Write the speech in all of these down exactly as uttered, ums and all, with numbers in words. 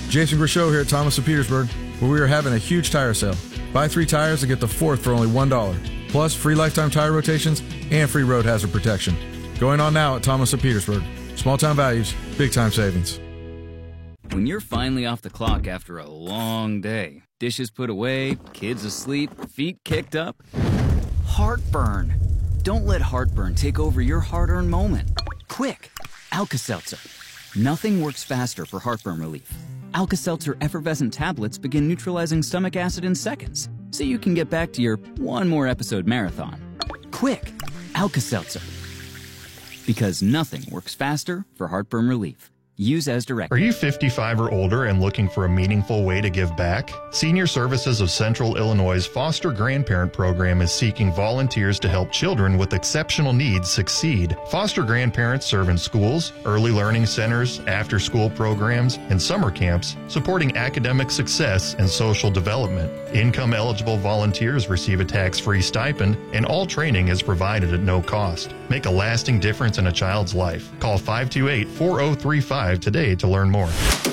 Jason Grishow here at Thomas of Petersburg, where we are having a huge tire sale. Buy three tires and get the fourth for only one dollar. Plus, free lifetime tire rotations and free road hazard protection. Going on now at Thomas of Petersburg. Small town values, big time savings. When you're finally off the clock after a long day, dishes put away, kids asleep, feet kicked up, heartburn. Don't let heartburn take over your hard-earned moment. Quick, Alka-Seltzer. Nothing works faster for heartburn relief. Alka-Seltzer effervescent tablets begin neutralizing stomach acid in seconds, so you can get back to your one more episode marathon. Quick, Alka-Seltzer. Because nothing works faster for heartburn relief. Use as directed. Are you fifty-five or older and looking for a meaningful way to give back? Senior Services of Central Illinois' Foster Grandparent Program is seeking volunteers to help children with exceptional needs succeed. Foster grandparents serve in schools, early learning centers, after-school programs, and summer camps, supporting academic success and social development. Income-eligible volunteers receive a tax-free stipend, and all training is provided at no cost. Make a lasting difference in a child's life. Call five two eight, four oh three five today to learn more.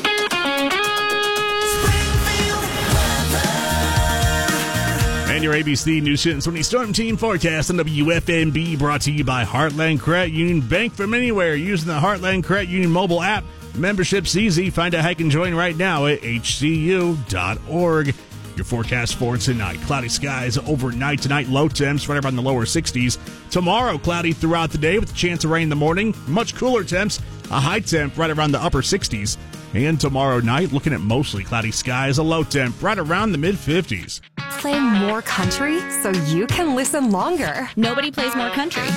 And your A B C News twenty Storm Team forecast on W F M B, brought to you by Heartland Credit Union. Bank from anywhere using the Heartland Credit Union mobile app. Membership's easy. Find out how you can join right now at H C U dot org. Your forecast for tonight: cloudy skies overnight tonight, low temps right around the lower sixties. Tomorrow, cloudy throughout the day with a chance of rain in the morning. Much cooler temps, a high temp right around the upper sixties. And tomorrow night, looking at mostly cloudy skies, a low temp right around the mid-fifties. Play more country so you can listen longer. Nobody plays more country.